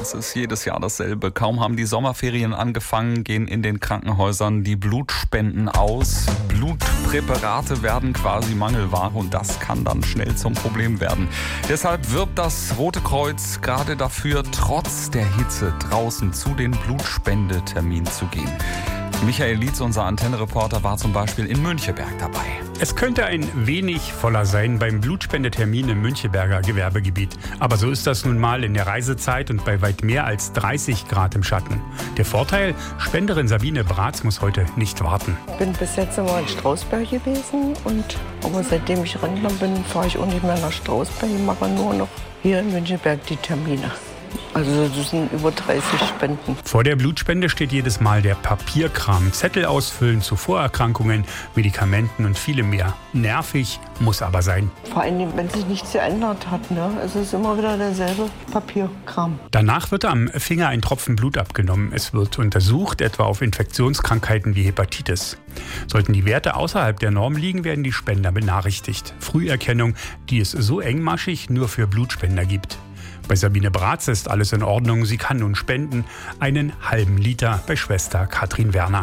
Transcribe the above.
Es ist jedes Jahr dasselbe. Kaum haben die Sommerferien angefangen, gehen in den Krankenhäusern die Blutspenden aus. Blutpräparate werden quasi Mangelware und das kann dann schnell zum Problem werden. Deshalb wirbt das Rote Kreuz gerade dafür, trotz der Hitze draußen zu den Blutspendeterminen zu gehen. Michael Lietz, unser Antenne-Reporter, war zum Beispiel in Müncheberg dabei. Es könnte ein wenig voller sein beim Blutspendetermin im Müncheberger Gewerbegebiet. Aber so ist das nun mal in der Reisezeit und bei weit mehr als 30 Grad im Schatten. Der Vorteil, Spenderin Sabine Bratz muss heute nicht warten. Ich bin bis jetzt immer in Strausberg gewesen, aber seitdem ich Rentner bin, fahre ich auch nicht mehr nach Strausberg. Ich mache nur noch hier in Müncheberg die Termine. Also das sind über 30 Spenden. Vor der Blutspende steht jedes Mal der Papierkram. Zettel ausfüllen zu Vorerkrankungen, Medikamenten und vielem mehr. Nervig, muss aber sein. Vor allem, wenn sich nichts geändert hat, ne? Es ist immer wieder derselbe Papierkram. Danach wird am Finger ein Tropfen Blut abgenommen. Es wird untersucht, etwa auf Infektionskrankheiten wie Hepatitis. Sollten die Werte außerhalb der Norm liegen, werden die Spender benachrichtigt. Früherkennung, die es so engmaschig nur für Blutspender gibt. Bei Sabine Bratz ist alles in Ordnung. Sie kann nun spenden. Einen halben Liter bei Schwester Katrin Werner.